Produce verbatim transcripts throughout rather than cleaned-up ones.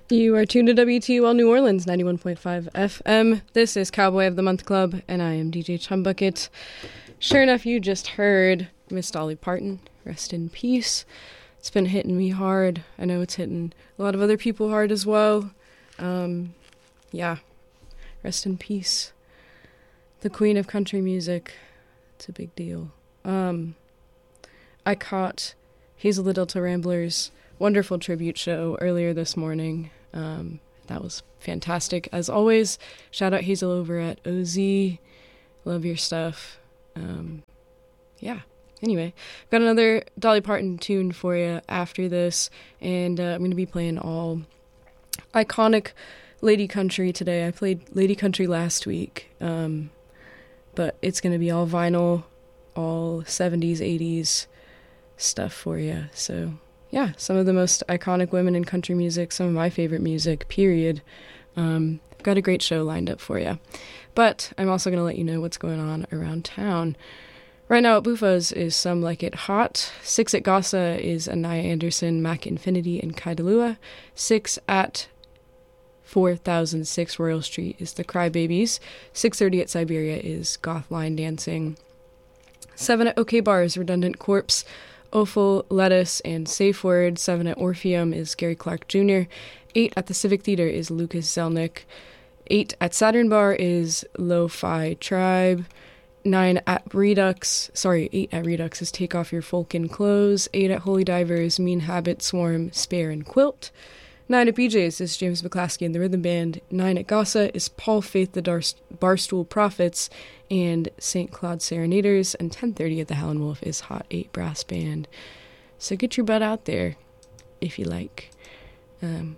You are tuned to W T U L New Orleans, ninety-one point five F M. This is Cowboy of the Month Club, and I am D J Chumbucket. Sure enough, you just heard Miss Dolly Parton. Rest in peace. It's been hitting me hard. I know it's hitting a lot of other people hard as well. Um, yeah. Rest in peace. The queen of country music. It's a big deal. Um, I caught Hazel the Delta Ramblers' wonderful tribute show earlier this morning. Um, that was fantastic. As always, shout out Hazel over at O Z. Love your stuff. Um, yeah. Anyway, I've got another Dolly Parton tune for you after this, and uh, I'm going to be playing all iconic Lady Country today. I played Lady Country last week, um, but it's going to be all vinyl, all seventies, eighties stuff for you. So yeah, some of the most iconic women in country music, some of my favorite music, period. Um, I've got a great show lined up for you. But I'm also going to let you know what's going on around town. Right now at Buffa's is Some Like It Hot. Six at Gossa is Anaya Anderson, Mac Infinity, and Kaidalua. Six at four thousand six Royal Street is The Crybabies. Six thirty at Siberia is Goth Line Dancing. Seven at OK Bar is Redundant Corpse, Offal, Lettuce, and Safe Word. Seven at Orpheum is Gary Clark Junior Eight at the Civic Theater is Lucas Zelnick. Eight at Saturn Bar is Lo-Fi Tribe. Nine at Redux, sorry, eight at Redux is Take Off Your Folkin' Clothes. Eight at Holy Divers, Mean Habit, Swarm, Spare, and Quilt. Nine at B J's is James McClaskey and the Rhythm Band. Nine at Gossa is Paul Faith, the Dar- Barstool Prophets, and Saint Claude Serenaders. And ten thirty at the Howlin' Wolf is Hot eight Brass Band. So get your butt out there, if you like. Um,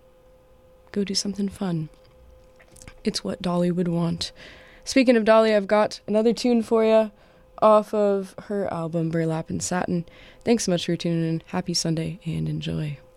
go do something fun. It's what Dolly would want. Speaking of Dolly, I've got another tune for you off of her album Burlap and Satin. Thanks so much for tuning in. Happy Sunday and enjoy.